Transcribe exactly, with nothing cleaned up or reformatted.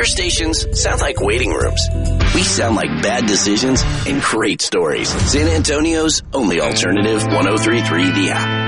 Other stations sound like waiting rooms. We sound like bad decisions and great stories. San Antonio's only alternative, one oh three point three The App.